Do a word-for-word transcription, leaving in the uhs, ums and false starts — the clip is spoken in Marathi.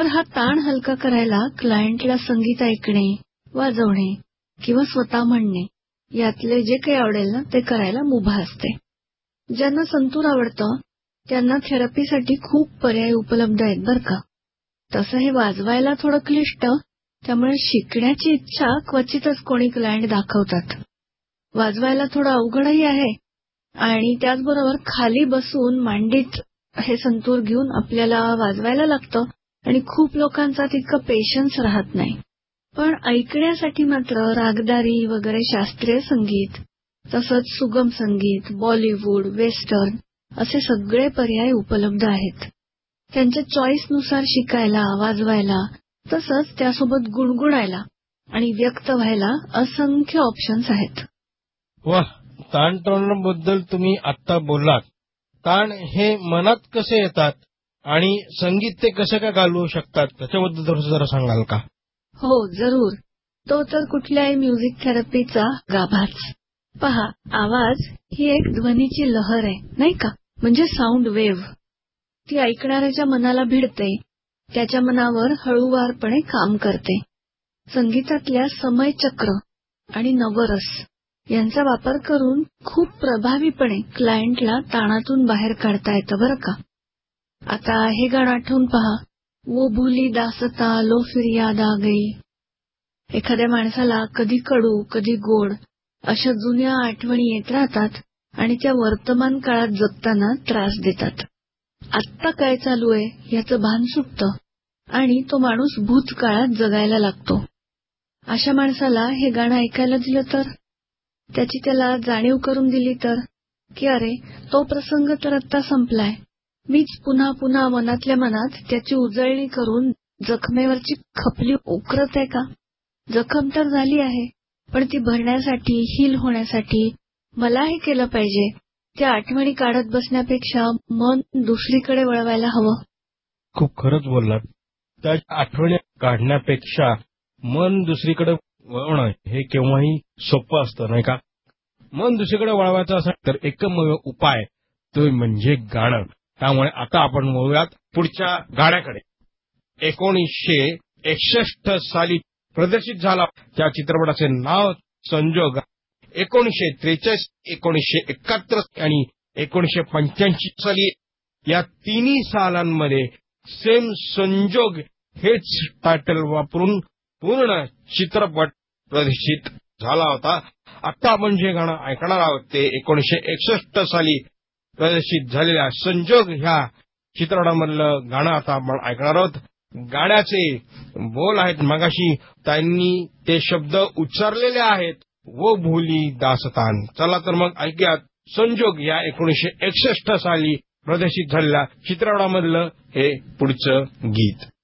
हा ताण हलका करायला क्लायंटला संगीत ऐकणे, वाजवणे किंवा स्वतः म्हणणे यातले जे काही आवडेल ना ते करायला मुभा असते. ज्यांना संतूर आवडतं त्यांना थेरपीसाठी खूप पर्याय उपलब्ध आहेत बरं का. तसं हे वाजवायला थोडं क्लिष्ट, त्यामुळे शिकण्याची इच्छा क्वचितच कोणी क्लायंट दाखवतात. वाजवायला थोडं अवघडही आहे आणि त्याचबरोबर खाली बसून मांडीत हे संतूर घेऊन आपल्याला वाजवायला लागतं आणि खूप लोकांचा तितकं पेशन्स राहत नाही. पण ऐकण्यासाठी मात्र रागदारी वगैरे शास्त्रीय संगीत, तसंच सुगम संगीत, बॉलिवूड, वेस्टर्न असे सगळे पर्याय उपलब्ध आहेत. त्यांच्या चॉईसनुसार शिकायला, वाजवायला, तसंच त्यासोबत गुणगुणायला आणि व्यक्त व्हायला असंख्य ऑप्शन्स आहेत. वा, ताणतणावाबद्दल तुम्ही आत्ता बोललात. ताण हे मनात कसे येतात आणि संगीत ते कसं काय घालवू शकतात त्याच्याबद्दल थोडंसं जरा सांगाल का? हो, जरूर. तो तर कुठल्याही म्युझिक थेरपीचा गाभाच. पहा, आवाज ही एक ध्वनीची लहर आहे, नाही का? म्हणजे साऊंड वेव्ह. ती ऐकणाऱ्याच्या मनाला भिडते, त्याच्या मनावर हळूवारपणे काम करते. संगीतातल्या समयचक्र आणि नवरस यांचा वापर करून खूप प्रभावीपणे क्लायंटला ताणातून बाहेर काढता येतं बरं का. आता हे गाणं आठवून पहा, वो भूली दासता लो फिर याद आ गई. एखाद्या माणसाला कधी कडू कधी गोड अशा जुन्या आठवणी येत राहतात आणि त्या वर्तमान काळात जगताना त्रास देतात. आत्ता काय चालू आहे याचं भान सुटतं आणि तो माणूस भूतकाळात जगायला लागतो. अशा माणसाला हे गाणं ऐकायला दिलं तर, त्याची त्याला जाणीव करून दिली तर, की अरे तो प्रसंग तर आत्ता संपलाय, मीच पुन्हा पुन्हा मनातल्या मनात त्याची उजळणी करून जखमेवरची खपली उकरत आहे का? जखम तर झाली आहे, पण ती भरण्यासाठी, हील होण्यासाठी मला हे केलं पाहिजे. त्या आठवणी काढत बसण्यापेक्षा मन दुसरीकडे वळवायला हवं. खूप खरंच बोललात. त्या आठवणी काढण्यापेक्षा मन दुसरीकडे वळवणं हे केव्हाही सोपं असतं, नाही का? मन दुसरीकडे वळवायचं असेल तर एकमेव उपाय तो म्हणजे गाणं. त्यामुळे आता आपण वळूयात पुढच्या गाण्याकडे. एकोणीसशे एकसष्ट साली प्रदर्शित झाला त्या चित्रपटाचे नाव संजोग. एकोणीसशे त्रेचाळीस, एकोणीसशे एकाहत्तर आणि एकोणीसशे पंच्याऐंशी साली या तिन्ही सालांमध्ये सेम संजोग हेच टायटल वापरून पूर्ण चित्रपट प्रदर्शित झाला होता. आता आपण जे गाणं ऐकणार आहोत ते एकोणीसशे एकसष्ट साली प्रदर्शित झालेल्या संजोग ह्या चित्रपटामधलं गाणं आता आपण ऐकणार आहोत. गाण्याचे बोल आहेत, मगाशी त्यांनी ते शब्द उच्चारलेले आहेत, वो भूली दास्तान. चला तर मग ऐकूयात संजोग या एकोणीसशे एकसष्ट साली प्रदर्शित झालेल्या चित्रपटामधलं हे पुढचं गीत.